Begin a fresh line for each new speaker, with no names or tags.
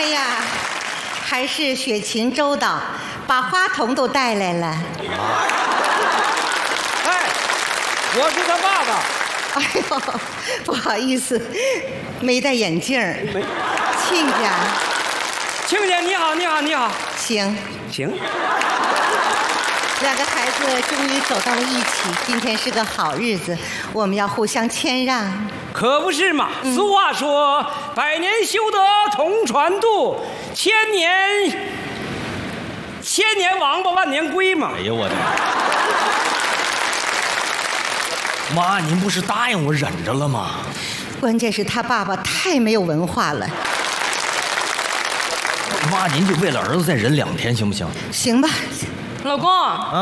哎呀，还是雪琴周到，把花童都带来了。
哎，我是他爸爸。
哎呦，不好意思，没戴眼镜儿。亲家，
亲家你好，你好，你好。
行，两个孩子终于走到了一起，今天是个好日子，我们要互相谦让。
可不是嘛！俗话说，百年修得同船渡，千年王八万年龟嘛。
哎呦我的妈！您不是答应我忍着了吗？
关键是他爸爸太没有文化了。
妈，您就为了儿子再忍2天行不行？
行吧，
老公。